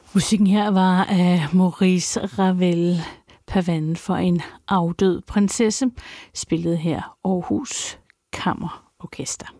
Musikken her var af Maurice Ravel, Pavane for en afdød prinsesse, spillet her Aarhus Kammerorkester.